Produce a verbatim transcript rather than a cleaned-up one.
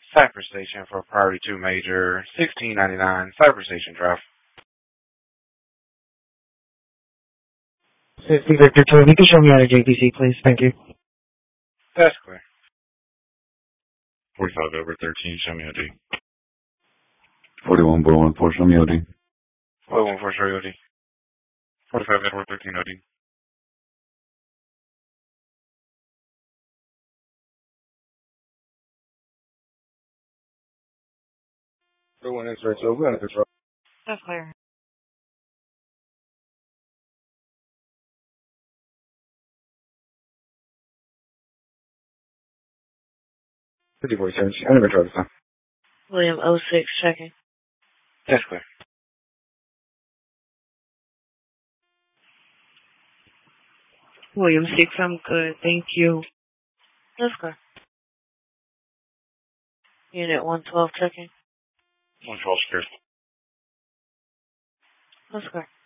Cypher Station for Priority two Major, sixteen ninety-nine, Cypher Station Drive. fifty Victor two, you can show me out of J T C, please. Thank you. That's clear. forty-five over thirteen, show me O D. forty-one, one, four, show me O D. forty-one, four, show me O D. forty-five, Edward, thirteen, O D. forty-one, X-ray, so we're under control. That's clear. fifty-four, seven, under control this time. William oh six checking. That's clear. William six, I'm good. Thank you. That's clear. Unit one twelve checking. one twelve, secure. That's clear.